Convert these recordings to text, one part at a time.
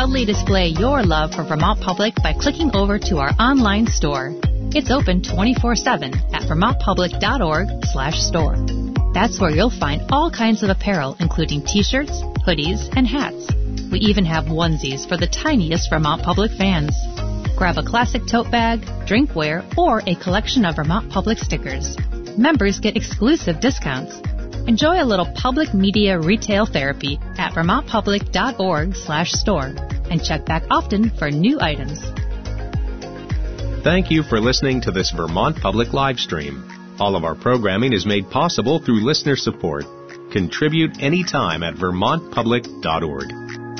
proudly display your love for Vermont Public by clicking over to our online store. It's open 24/7 at vermontpublic.org/store. That's where you'll find all kinds of apparel, including t-shirts, hoodies, and hats. We even have onesies for the tiniest Vermont Public fans. Grab a classic tote bag, drinkware, or a collection of Vermont Public stickers. Members get exclusive discounts. Enjoy a little public media retail therapy at vermontpublic.org/store and check back often for new items. Thank you for listening to this Vermont Public live stream. All of our programming is made possible through listener support. Contribute anytime at vermontpublic.org.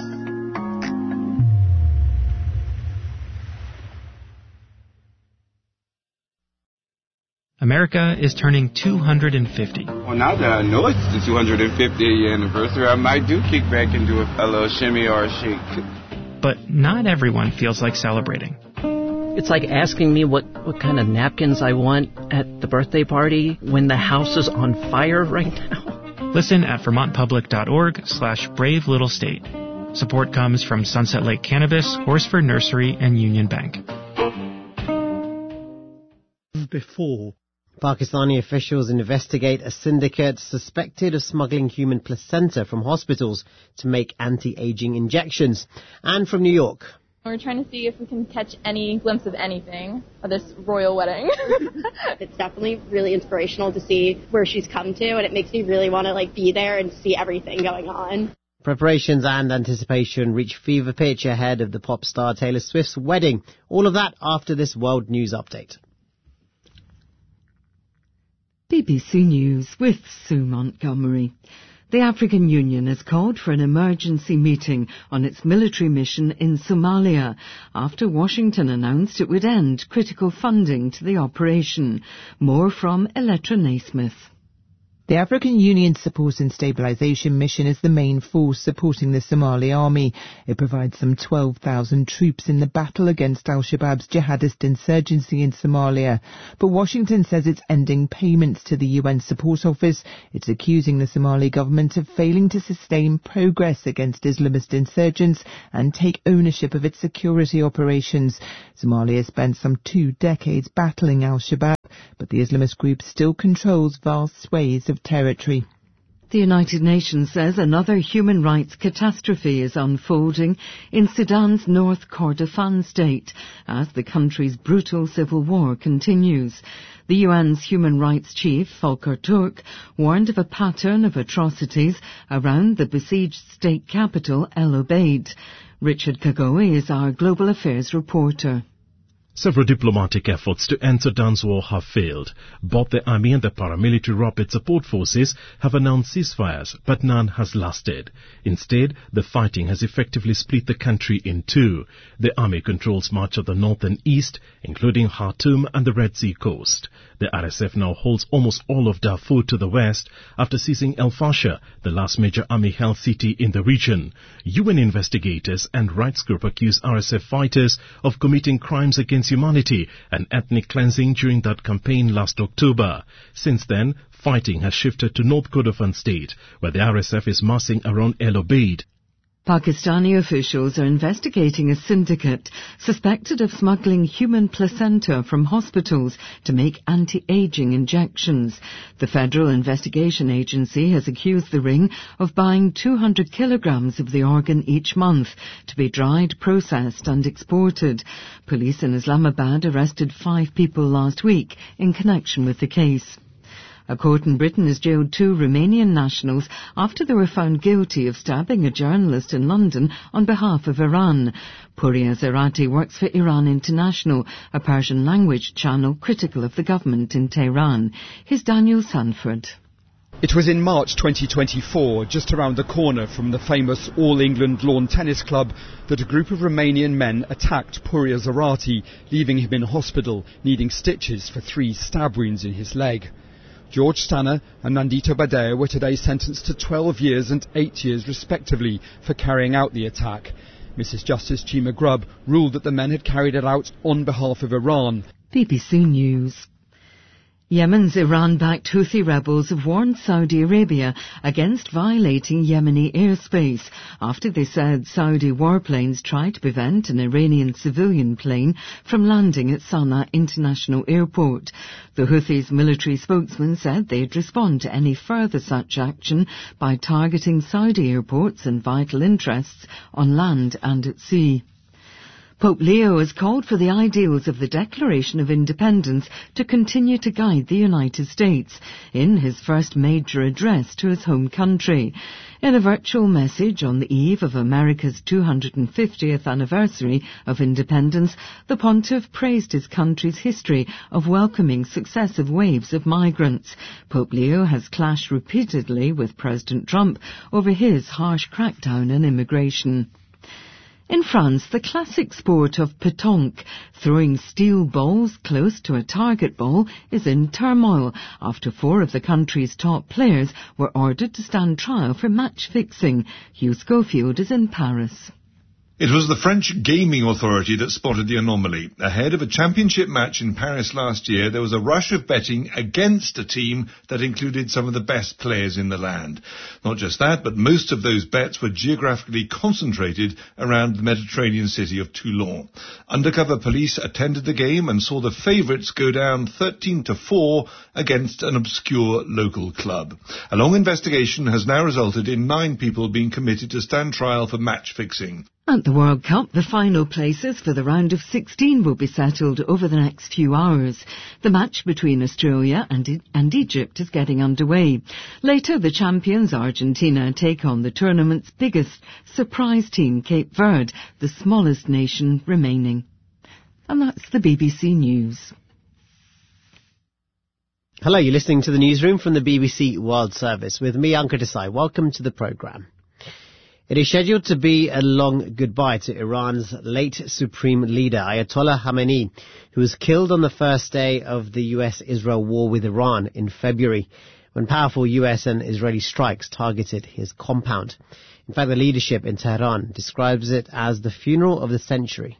America is turning 250. Well, now that I know it's the 250th year anniversary, I might do kick back and do a little shimmy or a shake. But not everyone feels like celebrating. It's like asking me what kind of napkins I want at the birthday party when the house is on fire right now. Listen at vermontpublic.org/brave little state. Support comes from Sunset Lake Cannabis, Horsford Nursery, and Union Bank. Before Pakistani officials investigate a syndicate suspected of smuggling human placenta from hospitals to make anti-aging injections. And from New York. We're trying to see if we can catch any glimpse of anything of this royal wedding. It's definitely really inspirational to see where she's come to, and it makes me really want to be there and see everything going on. Preparations and anticipation reach fever pitch ahead of the pop star Taylor Swift's wedding. All of that after this World News Update. BBC News with Sue Montgomery. The African Union has called for an emergency meeting on its military mission in Somalia after Washington announced it would end critical funding to the operation. More from Elettra Naismith. The African Union Support and Stabilisation Mission is the main force supporting the Somali army. It provides some 12,000 troops in the battle against al-Shabaab's jihadist insurgency in Somalia. But Washington says it's ending payments to the UN Support Office. It's accusing the Somali government of failing to sustain progress against Islamist insurgents and take ownership of its security operations. Somalia spent some 2 decades battling al-Shabaab, but the Islamist group still controls vast swathes of territory. The United Nations says another human rights catastrophe is unfolding in Sudan's North Kordofan state as the country's brutal civil war continues. The UN's human rights chief, Volker Turk, warned of a pattern of atrocities around the besieged state capital, El Obeid. Richard Kagoi is our global affairs reporter. Several diplomatic efforts to end Sudan's war have failed. Both the army and the paramilitary rapid support forces have announced ceasefires, but none has lasted. Instead, the fighting has effectively split the country in two. The army controls much of the north and east, including Khartoum and the Red Sea coast. The RSF now holds almost all of Darfur to the west after seizing El Fasher, the last major army-held city in the region. UN investigators and rights groups accuse RSF fighters of committing crimes against humanity and ethnic cleansing during that campaign last October. Since then, fighting has shifted to North Kordofan state, where the RSF is massing around El Obeid. Pakistani officials are investigating a syndicate suspected of smuggling human placenta from hospitals to make anti-aging injections. The Federal Investigation Agency has accused the ring of buying 200 kilograms of the organ each month to be dried, processed and exported. Police in Islamabad arrested 5 people last week in connection with the case. A court in Britain has jailed 2 Romanian nationals after they were found guilty of stabbing a journalist in London on behalf of Iran. Puria Zarati works for Iran International, a Persian language channel critical of the government in Tehran. Here's Daniel Sanford. It was in March 2024, just around the corner from the famous All England Lawn Tennis Club, that a group of Romanian men attacked Puria Zarati, leaving him in hospital, needing stitches for 3 stab wounds in his leg. George Stanner and Nandita Badea were today sentenced to 12 years and 8 years respectively for carrying out the attack. Mrs Justice Chima Grubb ruled that the men had carried it out on behalf of Iran. BBC News. Yemen's Iran-backed Houthi rebels have warned Saudi Arabia against violating Yemeni airspace after they said Saudi warplanes tried to prevent an Iranian civilian plane from landing at Sana'a International Airport. The Houthis' military spokesman said they'd respond to any further such action by targeting Saudi airports and vital interests on land and at sea. Pope Leo has called for the ideals of the Declaration of Independence to continue to guide the United States in his first major address to his home country. In a virtual message on the eve of America's 250th anniversary of independence, the pontiff praised his country's history of welcoming successive waves of migrants. Pope Leo has clashed repeatedly with President Trump over his harsh crackdown on immigration. In France, the classic sport of pétanque, throwing steel balls close to a target ball, is in turmoil after 4 of the country's top players were ordered to stand trial for match fixing. Hugh Schofield is in Paris. It was the French Gaming Authority that spotted the anomaly. Ahead of a championship match in Paris last year, there was a rush of betting against a team that included some of the best players in the land. Not just that, but most of those bets were geographically concentrated around the Mediterranean city of Toulon. Undercover police attended the game and saw the favourites go down 13-4 against an obscure local club. A long investigation has now resulted in 9 people being committed to stand trial for match fixing. At the World Cup, the final places for the round of 16 will be settled over the next few hours. The match between Australia and Egypt is getting underway. Later, the champions Argentina take on the tournament's biggest surprise team, Cape Verde, the smallest nation remaining. And that's the BBC News. Hello, you're listening to the newsroom from the BBC World Service with me, Ankur Desai. Welcome to the programme. It is scheduled to be a long goodbye to Iran's late supreme leader, Ayatollah Khamenei, who was killed on the first day of the US-Israel war with Iran in February, when powerful US and Israeli strikes targeted his compound. In fact, the leadership in Tehran describes it as the funeral of the century.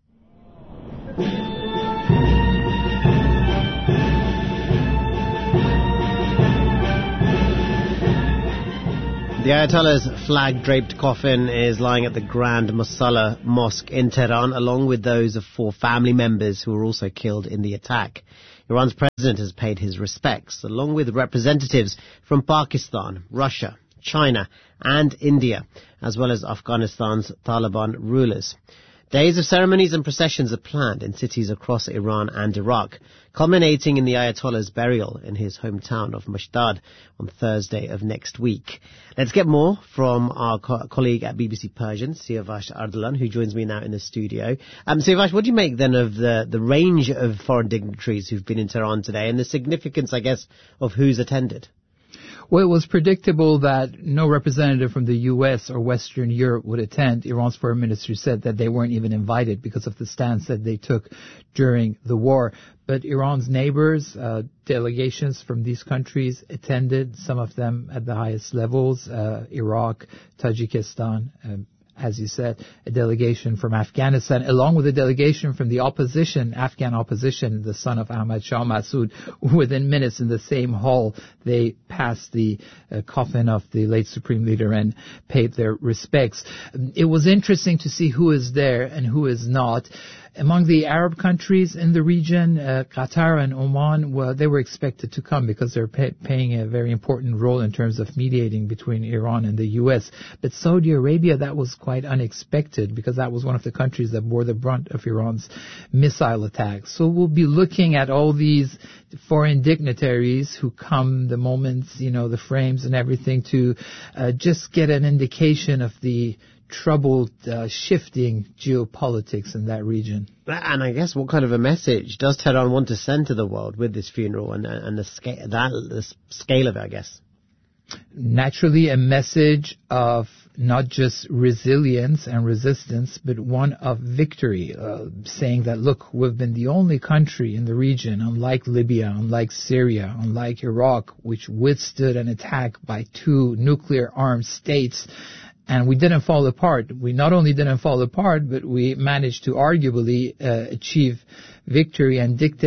The Ayatollah's flag-draped coffin is lying at the Grand Musalla Mosque in Tehran, along with those of 4 family members who were also killed in the attack. Iran's president has paid his respects, along with representatives from Pakistan, Russia, China and India, as well as Afghanistan's Taliban rulers. Days of ceremonies and processions are planned in cities across Iran and Iraq, culminating in the Ayatollah's burial in his hometown of Mashdad on Thursday of next week. Let's get more from our colleague at BBC Persian, Siavash Ardalan, who joins me now in the studio. Siavash, what do you make then of the range of foreign dignitaries who've been in Tehran today and the significance, I guess, of who's attended? Well, it was predictable that no representative from the U.S. or Western Europe would attend. Iran's foreign minister said that they weren't even invited because of the stance that they took during the war. But Iran's neighbors, delegations from these countries attended, some of them at the highest levels, Iraq, Tajikistan, as you said, a delegation from Afghanistan, along with a delegation from the opposition, Afghan opposition, the son of Ahmad Shah Massoud. Within minutes in the same hall, they passed the coffin of the late supreme leader and paid their respects. It was interesting to see who is there and who is not. Among the Arab countries in the region, Qatar and Oman, well, they were expected to come because they're playing a very important role in terms of mediating between Iran and the U.S. But Saudi Arabia, that was quite unexpected because that was one of the countries that bore the brunt of Iran's missile attacks. So we'll be looking at all these foreign dignitaries who come the moments, the frames and everything to just get an indication of the troubled, shifting geopolitics in that region. And I guess what kind of a message does Tehran want to send to the world with this funeral and the scale of it, I guess? Naturally, a message of not just resilience and resistance, but one of victory, saying that, look, we've been the only country in the region, unlike Libya, unlike Syria, unlike Iraq, which withstood an attack by 2 nuclear-armed states. And we didn't fall apart. We not only didn't fall apart, but we managed to arguably achieve victory and dictate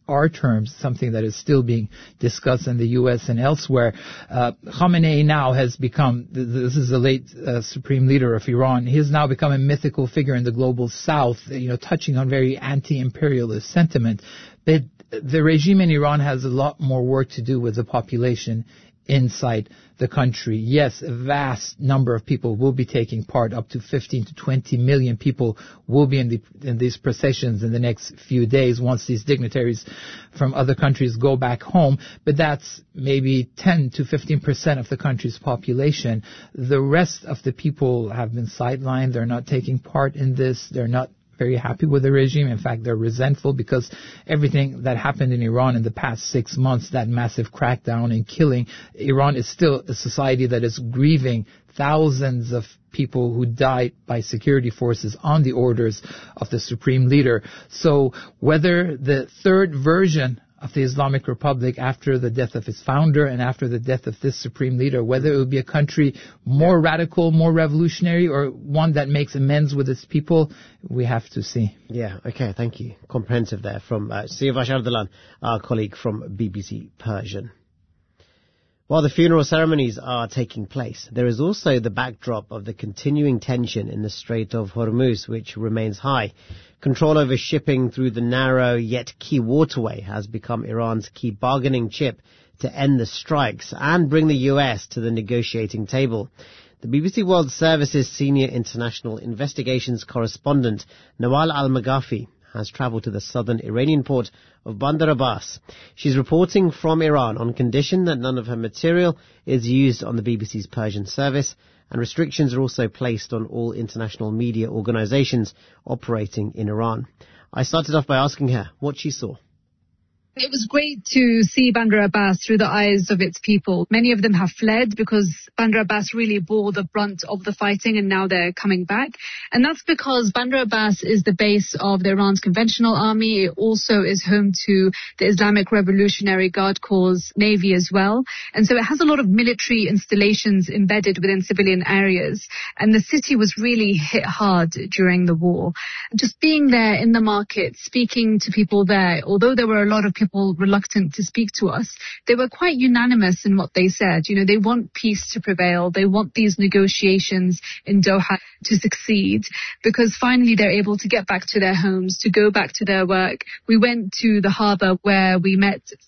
our terms, something that is still being discussed in the U.S. and elsewhere. Khamenei now has become, this is the late supreme leader of Iran, he has now become a mythical figure in the global south, touching on very anti-imperialist sentiment. But the regime in Iran has a lot more work to do with the population inside the country. Yes, a vast number of people will be taking part. Up to 15 to 20 million people will be in these processions in the next few days once these dignitaries from other countries go back home. But that's maybe 10 to 15% of the country's population. The rest of the people have been sidelined. They're not taking part in this. They're not very happy with the regime. In fact, they're resentful because everything that happened in Iran in the past 6 months, that massive crackdown and killing, Iran is still a society that is grieving thousands of people who died by security forces on the orders of the supreme leader. So whether the third version of the Islamic Republic after the death of its founder and after the death of this supreme leader, whether it would be a country more radical, more revolutionary, or one that makes amends with its people, we have to see. Yeah, okay, thank you. Comprehensive there from Siavash Ardalan, our colleague from BBC Persian. While the funeral ceremonies are taking place, there is also the backdrop of the continuing tension in the Strait of Hormuz, which remains high. Control over shipping through the narrow yet key waterway has become Iran's key bargaining chip to end the strikes and bring the US to the negotiating table. The BBC World Service's senior international investigations correspondent, Nawal Al-Maghafi, has travelled to the southern Iranian port of Bandar Abbas. She's reporting from Iran on condition that none of her material is used on the BBC's Persian service, and restrictions are also placed on all international media organisations operating in Iran. I started off by asking her what she saw. It was great to see Bandar Abbas through the eyes of its people. Many of them have fled because Bandar Abbas really bore the brunt of the fighting, and now they're coming back. And that's because Bandar Abbas is the base of the Iran's conventional army. It also is home to the Islamic Revolutionary Guard Corps Navy as well. And so it has a lot of military installations embedded within civilian areas. And the city was really hit hard during the war. Just being there in the market, speaking to people there, although there were a lot of people reluctant to speak to us, they were quite unanimous in what they said. They want peace to prevail. They want these negotiations in Doha to succeed because finally they're able to get back to their homes, to go back to their work. We went to the harbour where we met